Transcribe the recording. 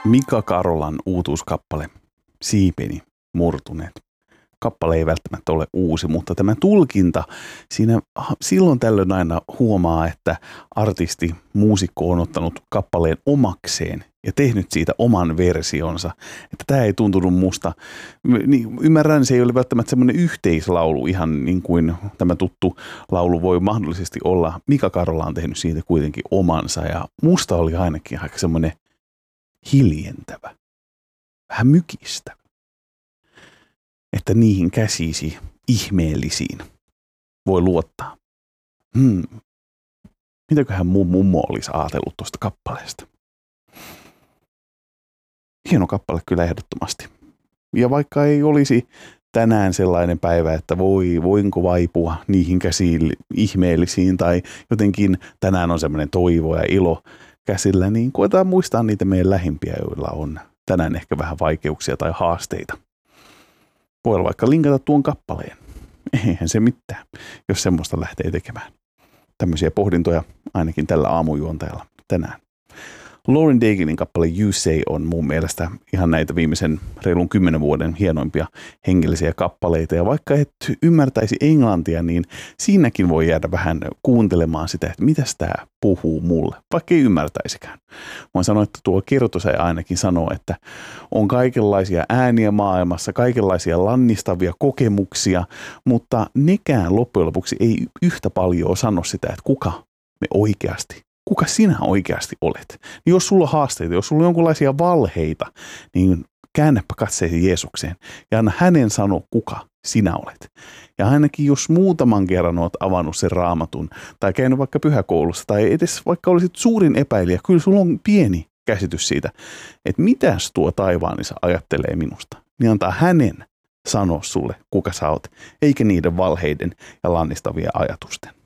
Mika Karolan uutuuskappale Siipeni murtuneet. Kappale ei välttämättä ole uusi, mutta tämä tulkinta, siinä silloin tällöin aina huomaa, että artisti, muusikko on ottanut kappaleen omakseen ja tehnyt siitä oman versionsa. Että tämä ei tuntunut musta. Niin, ymmärrän, se ei ole välttämättä semmoinen yhteislaulu, ihan niin kuin tämä tuttu laulu voi mahdollisesti olla. Mika Karola on tehnyt siitä kuitenkin omansa ja musta oli ainakin aika semmoinen hiljentävä, vähän mykistävä. Että niihin käsisi ihmeellisiin voi luottaa. Mitäköhän mun mummo olisi ajatellut tuosta kappaleesta? Hieno kappale kyllä ehdottomasti. Ja vaikka ei olisi tänään sellainen päivä, että voinko vaipua niihin käsiin ihmeellisiin tai jotenkin tänään on semmoinen toivo ja ilo käsillä, niin koetaan muistaa niitä meidän lähimpiä, joilla on tänään ehkä vähän vaikeuksia tai haasteita. Voi olla vaikka linkata tuon kappaleen. Eihän se mitään, jos semmoista lähtee tekemään. Tämmöisiä pohdintoja ainakin tällä aamujuontajalla tänään. Lauren Dagenin kappale You Say on mun mielestä ihan näitä viimeisen reilun 10 vuoden hienoimpia hengellisiä kappaleita. Ja vaikka et ymmärtäisi englantia, niin siinäkin voi jäädä vähän kuuntelemaan sitä, että mitäs tää puhuu mulle, vaikka ei ymmärtäisikään. Voin sanoa, että tuo kirjoitusaja ainakin sanoo, että on kaikenlaisia ääniä maailmassa, kaikenlaisia lannistavia kokemuksia, mutta nekään loppujen lopuksi ei yhtä paljon sano sitä, että kuka sinä oikeasti olet. Niin jos sulla on haasteita, jos sulla on jonkinlaisia valheita, niin käännäpä katseesi Jeesukseen ja anna hänen sanoa, kuka sinä olet. Ja ainakin jos muutaman kerran olet avannut sen raamatun tai käynyt vaikka pyhäkoulussa tai edes vaikka olisit suurin epäilijä, kyllä sulla on pieni käsitys siitä, että mitäs tuo taivaanisa ajattelee minusta. Niin antaa hänen sanoa sulle, kuka sä oot, eikä niiden valheiden ja lannistavia ajatusten.